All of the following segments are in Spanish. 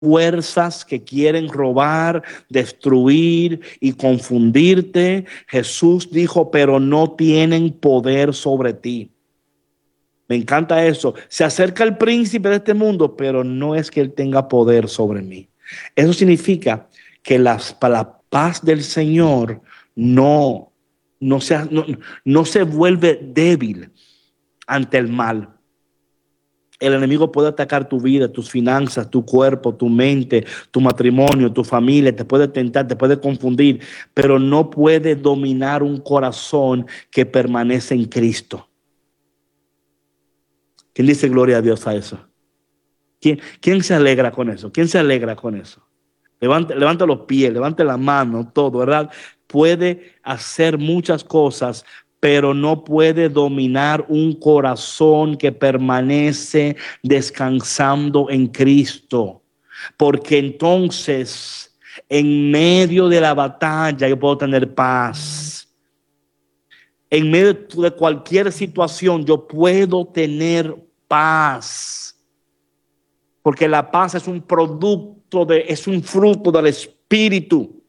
fuerzas que quieren robar, destruir y confundirte. Jesús dijo, pero no tienen poder sobre ti. Me encanta eso. Se acerca el príncipe de este mundo, pero no es que él tenga poder sobre mí. Eso significa que la paz del Señor no se vuelve débil ante el mal. El enemigo puede atacar tu vida, tus finanzas, tu cuerpo, tu mente, tu matrimonio, tu familia. Te puede tentar, te puede confundir, pero no puede dominar un corazón que permanece en Cristo. ¿Quién dice gloria a Dios a eso? ¿Quién se alegra con eso? ¿Quién se alegra con eso? Levanta los pies, levanta la mano, todo, ¿verdad? Puede hacer muchas cosas, pero no puede dominar un corazón que permanece descansando en Cristo. Porque entonces, en medio de la batalla, yo puedo tener paz. En medio de cualquier situación, yo puedo tener paz. Porque la paz es un es un fruto del Espíritu.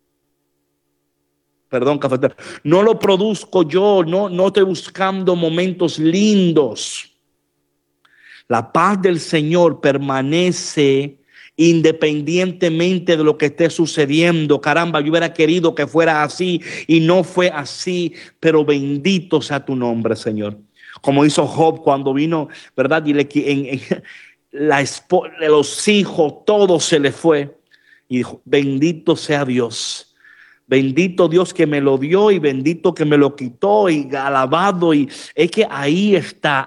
Perdón, cafetero. No lo produzco yo, no estoy buscando momentos lindos. La paz del Señor permanece independientemente de lo que esté sucediendo. Caramba, yo hubiera querido que fuera así y no fue así, pero bendito sea tu nombre, Señor. Como hizo Job cuando vino, ¿verdad? Y los hijos, todo se le fue. Y dijo, bendito sea Dios. Bendito Dios que me lo dio y bendito que me lo quitó y alabado. Y es que ahí está.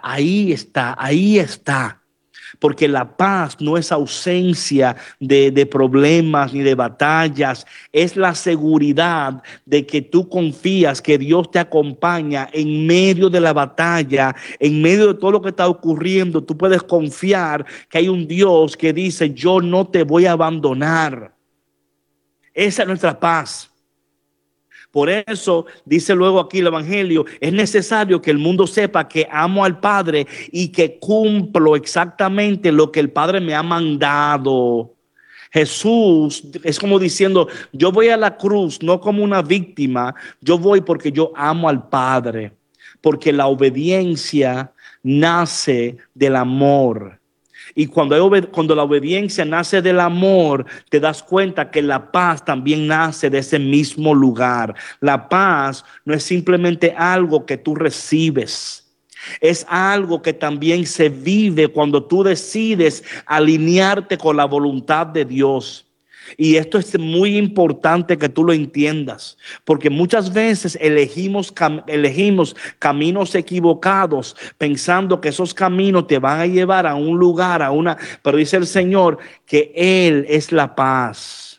Porque la paz no es ausencia de problemas ni de batallas. Es la seguridad de que tú confías que Dios te acompaña en medio de la batalla, en medio de todo lo que está ocurriendo. Tú puedes confiar que hay un Dios que dice, yo no te voy a abandonar. Esa es nuestra paz. Por eso dice luego aquí el Evangelio, es necesario que el mundo sepa que amo al Padre y que cumplo exactamente lo que el Padre me ha mandado. Jesús es como diciendo, yo voy a la cruz no como una víctima, yo voy porque yo amo al Padre, porque la obediencia nace del amor. Y cuando la obediencia nace del amor, te das cuenta que la paz también nace de ese mismo lugar. La paz no es simplemente algo que tú recibes. Es algo que también se vive cuando tú decides alinearte con la voluntad de Dios. Y esto es muy importante que tú lo entiendas, porque muchas veces elegimos caminos equivocados, pensando que esos caminos te van a llevar a un lugar, pero dice el Señor que Él es la paz.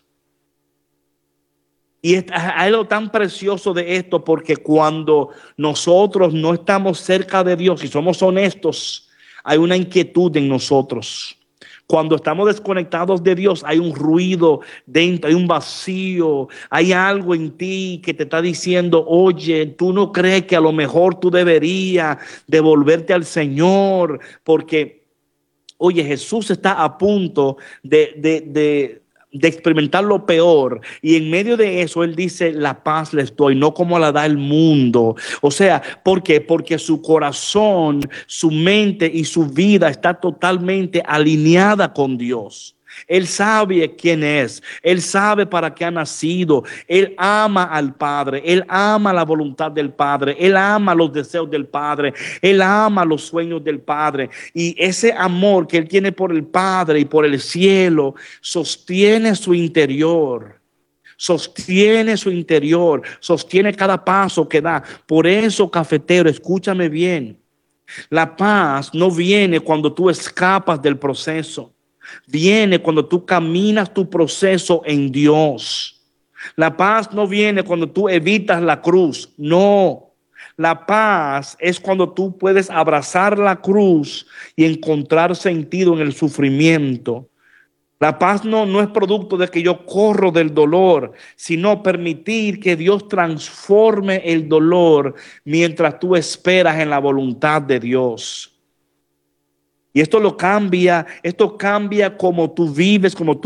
Y es algo tan precioso de esto, porque cuando nosotros no estamos cerca de Dios y somos honestos, hay una inquietud en nosotros. Cuando estamos desconectados de Dios, hay un ruido dentro, hay un vacío, hay algo en ti que te está diciendo, oye, tú no crees que a lo mejor tú deberías devolverte al Señor, porque, oye, Jesús está a punto de experimentar lo peor, y en medio de eso Él dice, la paz les doy, no como la da el mundo. O sea, ¿por qué? Porque su corazón, su mente y su vida está totalmente alineada con Dios. Él sabe quién es, Él sabe para qué ha nacido, Él ama al Padre, Él ama la voluntad del Padre, Él ama los deseos del Padre, Él ama los sueños del Padre, y ese amor que Él tiene por el Padre y por el cielo sostiene su interior. Sostiene cada paso que da. Por eso, cafetero, escúchame bien, la paz no viene cuando tú escapas del proceso. Viene cuando tú caminas tu proceso en Dios. La paz no viene cuando tú evitas la cruz. No. La paz es cuando tú puedes abrazar la cruz y encontrar sentido en el sufrimiento. La paz no es producto de que yo corro del dolor, sino permitir que Dios transforme el dolor mientras tú esperas en la voluntad de Dios. Y esto cambia como tú vives, como